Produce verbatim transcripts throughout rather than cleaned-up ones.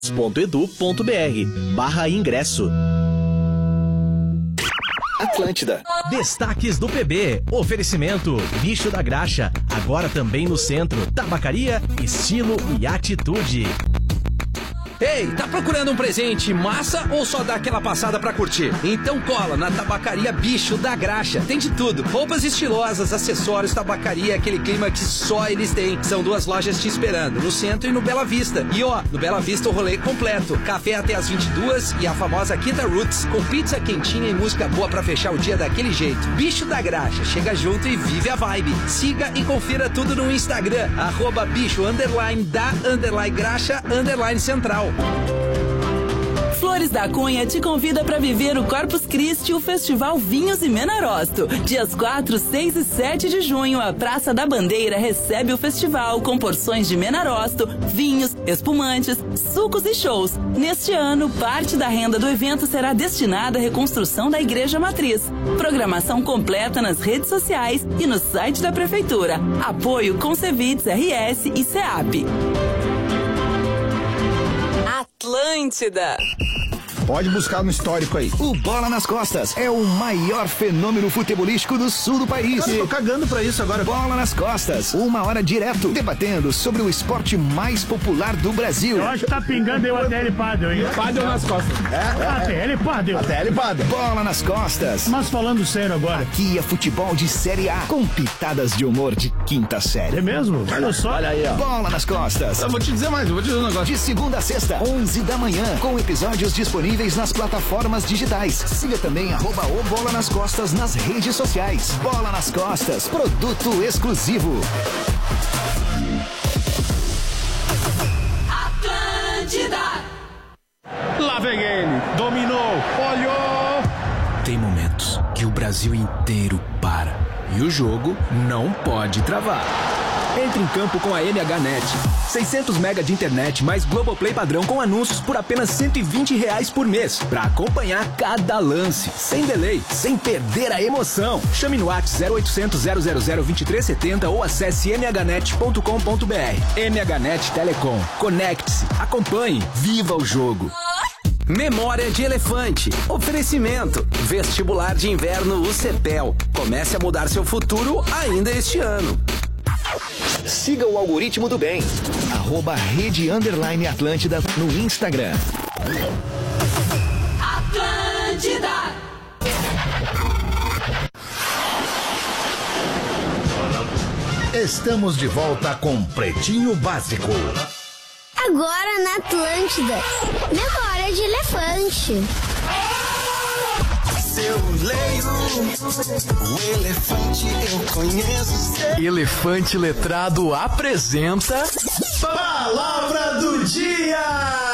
ponto edu ponto br barra ingresso. Atlântida. Destaques do P B. Oferecimento Bicho da Graxa. Agora também no centro. Tabacaria, estilo e atitude. Ei, tá procurando um presente massa ou só dá aquela passada pra curtir? Então cola na Tabacaria Bicho da Graxa. Tem de tudo. Roupas estilosas, acessórios, tabacaria, aquele clima que só eles têm. São duas lojas te esperando, no centro e no Bela Vista. E ó, no Bela Vista o rolê completo. Café até as vinte e duas e a famosa Quinta Roots, com pizza quentinha e música boa pra fechar o dia daquele jeito. Bicho da Graxa, chega junto e vive a vibe. Siga e confira tudo no Instagram, arroba bicho, underline, da, underline, graxa, underline, central. Flores da Cunha te convida para viver o Corpus Christi, o Festival Vinhos e Menarosto. Dias quatro, seis e sete de junho, a Praça da Bandeira recebe o festival com porções de Menarosto, vinhos, espumantes, sucos e shows. Neste ano, parte da renda do evento será destinada à reconstrução da Igreja Matriz. Programação completa nas redes sociais e no site da Prefeitura. Apoio Concevits R S e SEAP. Atlântida. Pode buscar no histórico aí. O Bola nas Costas é o maior fenômeno futebolístico do sul do país. Cara, eu tô cagando pra isso agora. Bola nas Costas, uma hora direto, debatendo sobre o esporte mais popular do Brasil. Eu acho que tá pingando eu até ele padel, hein? Padel nas costas. É? Até ele padel. Até ele padel. Bola nas Costas. Mas falando sério agora. Aqui é futebol de Série A, com pitadas de humor de quinta série. É mesmo? Olha só. Olha aí, ó. Bola nas Costas. Eu vou te dizer mais, eu vou te dizer um negócio. De segunda a sexta, onze da manhã, com episódios disponíveis nas plataformas digitais. Siga também arroba o Bola nas Costas nas redes sociais. Bola nas Costas, produto exclusivo. Atlântida. Lá vem ele, dominou, olhou. Tem momentos que o Brasil inteiro para e o jogo não pode travar. Entre em campo com a M H Net. seiscentos mega de internet mais Globoplay padrão com anúncios por apenas cento e vinte reais por mês. Pra acompanhar cada lance, sem delay, sem perder a emoção. Chame no WhatsApp zero oitocentos, zero zero zero, vinte e três setenta ou acesse m h net ponto com ponto b r. M H Net Telecom. Conecte-se, acompanhe, viva o jogo. Memória de Elefante. Oferecimento. Vestibular de Inverno U C P E L. Comece a mudar seu futuro ainda este ano. Siga o algoritmo do bem. Arroba Rede Underline Atlântida no Instagram. Atlântida. Estamos de volta com Pretinho Básico. Agora na Atlântida. Memória de Elefante. Eu leio o elefante, eu conheço. Elefante Letrado apresenta Palavra do Dia.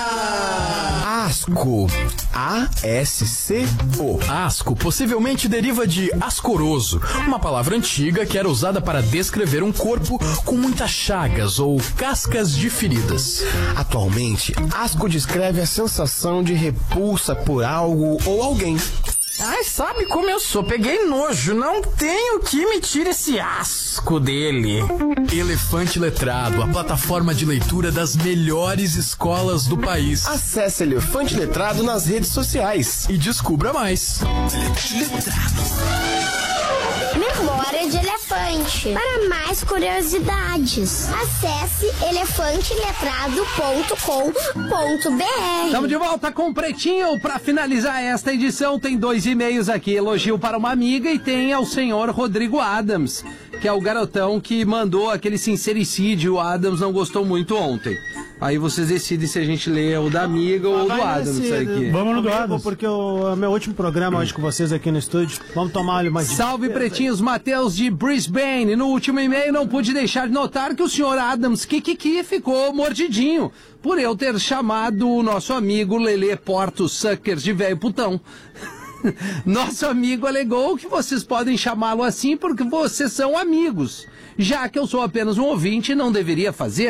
Asco. A S C O. Asco possivelmente deriva de ascoroso, uma palavra antiga que era usada para descrever um corpo com muitas chagas ou cascas de feridas. Atualmente, asco descreve a sensação de repulsa por algo ou alguém. Ai, sabe como eu sou? Peguei nojo. Não tenho que me tirar esse asco dele. Elefante Letrado, a plataforma de leitura das melhores escolas do país. Acesse Elefante Letrado nas redes sociais e descubra mais. Memória de Elefante. Para mais curiosidades, acesse elefante letrado ponto com ponto b r. Estamos de volta com o Pretinho. Para finalizar esta edição, tem dois e-mails aqui. Elogio para uma amiga e tem ao senhor Rodrigo Adams, que é o garotão que mandou aquele sincericídio. O Adams não gostou muito ontem. Aí vocês decidem se a gente lê o da amiga ou o do Adams. Nesse, aqui. Vamos no do Adams. Porque o meu último programa hoje com vocês aqui no estúdio. Vamos tomar mais. Salve, Pretinhos, Matheus de Brisbane. No último e-mail não pude deixar de notar que o senhor Adams Kikiki ficou mordidinho por eu ter chamado o nosso amigo Lelê Porto Suckers de velho putão. Nosso amigo alegou que vocês podem chamá-lo assim porque vocês são amigos, já que eu sou apenas um ouvinte e não deveria fazer.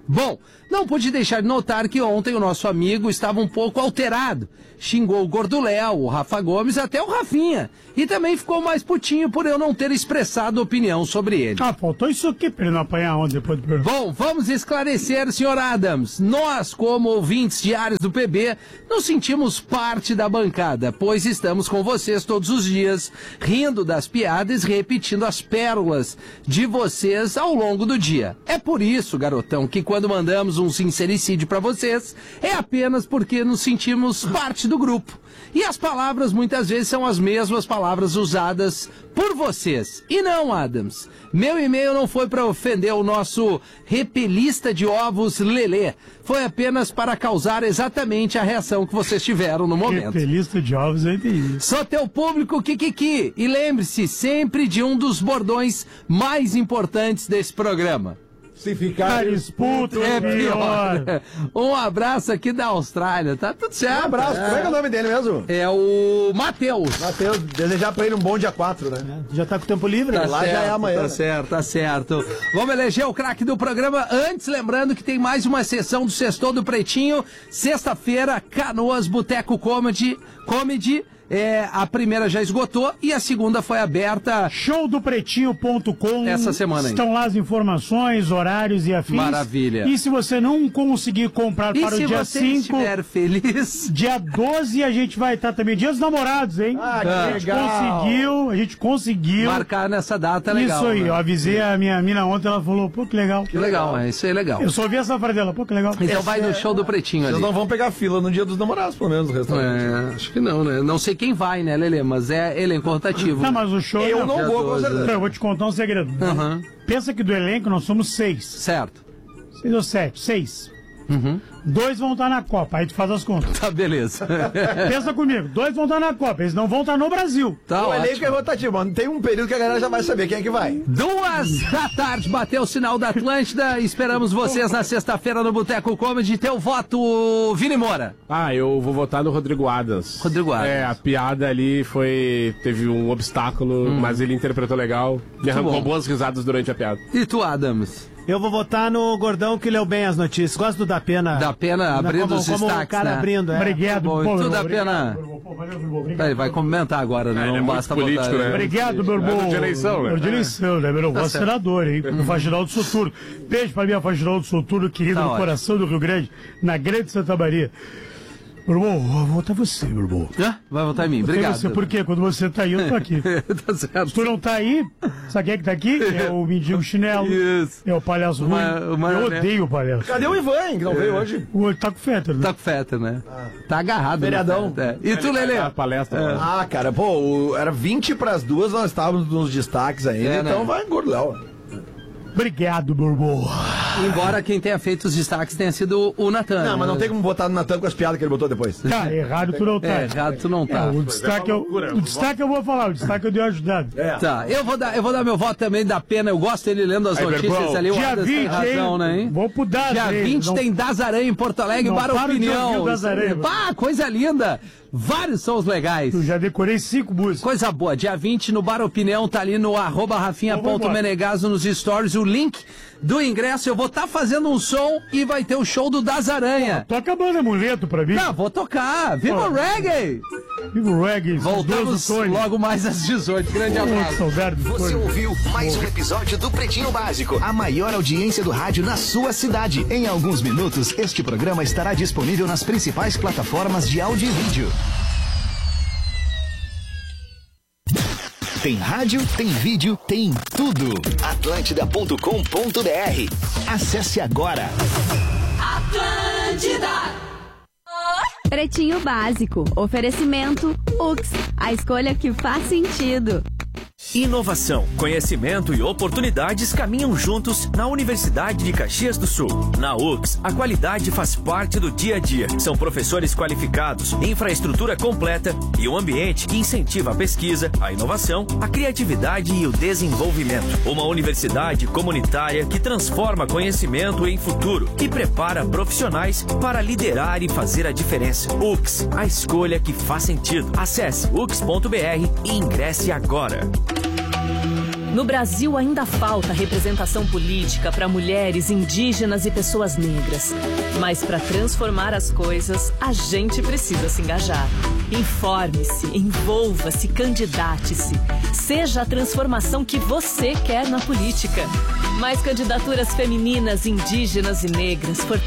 Bom, não pude deixar de notar que ontem o nosso amigo estava um pouco alterado. Xingou o Gordo Léo, o Rafa Gomes, até o Rafinha. E também ficou mais putinho por eu não ter expressado opinião sobre ele. Ah, faltou isso aqui pra ele não apanhar ontem depois do programa. Bom, vamos esclarecer, senhor Adams. Nós, como ouvintes diários do P B, nos sentimos parte da bancada, pois estamos com vocês todos os dias, rindo das piadas e repetindo as pérolas de vocês ao longo do dia. É por isso, garotão, que quando mandamos um sincericídio pra vocês, é apenas porque nos sentimos parte do grupo. E as palavras muitas vezes são as mesmas palavras usadas por vocês. E não, Adams, meu e-mail não foi para ofender o nosso repelista de ovos Lelê. Foi apenas para causar exatamente a reação que vocês tiveram no momento. Repelista de ovos, eu entendi. Sou teu público, Kikiki. E lembre-se sempre de um dos bordões mais importantes desse programa. Se ficar esputo, é pior. Um abraço aqui da Austrália, tá tudo certo. Um abraço, é. Como é que é o nome dele mesmo? É o Matheus. Matheus, desejar pra ele um bom dia quatro, né? É, já tá com o tempo livre? Tá Lá certo, já é amanhã. Tá né? certo, tá certo. Vamos eleger o craque do programa. Antes, lembrando que tem mais uma sessão do Sextou do Pretinho. Sexta-feira, Canoas Boteco Comedy. Comedy. É, a primeira já esgotou e a segunda foi aberta. show do pretinho ponto com. Essa semana aí. Estão lá as informações, horários e afins. Maravilha. E se você não conseguir comprar e para o dia cinco. E se você estiver feliz. Dia doze a gente vai estar também. Dia dos Namorados, hein? Ah, que a gente legal. conseguiu, a gente conseguiu. Marcar nessa data, legal. Isso aí, né? eu avisei a minha mina ontem, ela falou, pô, que legal. Que legal, é, isso aí é legal. Eu só ouvi essa frase dela, pô, que legal. Então vai no show do Pretinho ali. Vocês não vão pegar fila no dia dos namorados, pelo menos, no restaurante. É, acho que não, né? Não sei quem vai, né, Lelê? Mas é elenco rotativo. Não, mas o show... Eu não vou, com certeza. Então, eu vou te contar um segredo. Uhum. Pensa que do elenco nós somos seis. Certo. Seis ou sete? Seis. Uhum. Dois vão estar na Copa, aí tu faz as contas. Tá, beleza. Pensa comigo, dois vão estar na Copa, eles não vão estar no Brasil. Tá, o elenco é rotativo, mano. Tem um período que a galera já vai saber quem é que vai. Duas da tarde, bateu o sinal da Atlântida. Esperamos vocês na sexta-feira no Boteco Comedy. Teu voto, Vini Moura. Ah, eu vou votar no Rodrigo Adams. Rodrigo Adams. É, a piada ali foi... Teve um obstáculo, Hum. mas ele interpretou legal. Me arrancou bom. boas risadas durante a piada. E tu, Adams? Eu vou votar no Gordão que leu bem as notícias. Gosto do Da Pena. Da Pena abrindo como, os como destaques, o cara né? abrindo, é. Obrigado, Bom, bom. E tu, meu Da irmão, Pena? obrigado, pô, valeu, meu irmão, obrigado. Ele vai comentar agora, né? É, Não ele é basta muito político, votar. né? Obrigado, meu irmão. É de eleição, né? É de eleição, né, meu irmão? Tá Vou certo. senador, hein? O Faginaldo Soturno. Beijo pra minha Faginaldo Soturno, querido Tá no ótimo. coração do Rio Grande, na Grande Santa Maria. Meu irmão, eu vou votar você, meu irmão. Ah, vai votar em mim, Votei obrigado. Você, por quê? Quando você tá aí, eu tô aqui. Tá certo. Se tu não tá aí, sabe quem é que tá aqui? É o mendigo chinelo. Isso. É o palhaço ruim. Uma- uma- eu né? odeio o palhaço. Cadê o Ivan, que não veio hoje? O tá com feta, né? Tá com feta, né? Tá agarrado. Feriadão. no feta, é. E tu, Lelê? A palestra. É. lá. Ah, cara, pô, o- era vinte pras duas, nós estávamos nos destaques ainda, É, né? então vai Gordão. Obrigado, meu irmão. Embora quem tenha feito os destaques tenha sido o Natan. Não, mas não tem como botar no Natan com as piadas que ele botou depois. Tá, errado tu não tá. É, errado tu não tá. É, o destaque, eu, o destaque eu vou falar, o destaque eu dei uma ajudada. Tá, eu vou, dar, eu vou dar meu voto também da Pena. Eu gosto dele lendo as Aí, notícias Berbão. ali. O Dia Adams tem vinte, razão, hein? né, hein? Vou pro Daza, Dia hein? vinte Não- tem Dazaranha em Porto Alegre, Não para para de ouvir opinião. o Dazaranha. Pá, coisa linda. Vários sons legais. Eu já decorei cinco músicas. Coisa boa. Dia vinte no Bar Opinião, tá ali no arroba rafinha.menegaso nos stories, o link do ingresso. Eu vou estar fazendo um som e vai ter o show do Dazaranha. Toca a banda Amuleto pra mim. Não, vou tocar. Viva o Pô. reggae! Viva o reggae. Voltamos saudoso Tony. logo mais às dezoito. Grande Pô, que abraço. saudade do Você Tony. ouviu mais um episódio do Pretinho Básico, a maior audiência do rádio na sua cidade. Em alguns minutos, este programa estará disponível nas principais plataformas de áudio e vídeo. Tem rádio, tem vídeo, tem tudo. atlântida ponto com ponto br. Acesse agora. Atlântida! Pretinho Básico. Oferecimento U X. A escolha que faz sentido. Inovação, conhecimento e oportunidades caminham juntos na Universidade de Caxias do Sul. Na U X, a qualidade faz parte do dia a dia. São professores qualificados, infraestrutura completa e um ambiente que incentiva a pesquisa, a inovação, a criatividade e o desenvolvimento. Uma universidade comunitária que transforma conhecimento em futuro e prepara profissionais para liderar e fazer a diferença. U X, a escolha que faz sentido. Acesse u x ponto b r e ingresse agora. No Brasil ainda falta representação política para mulheres, indígenas e pessoas negras. Mas para transformar as coisas, a gente precisa se engajar. Informe-se, envolva-se, candidate-se. Seja a transformação que você quer na política. Mais candidaturas femininas, indígenas e negras fortalecem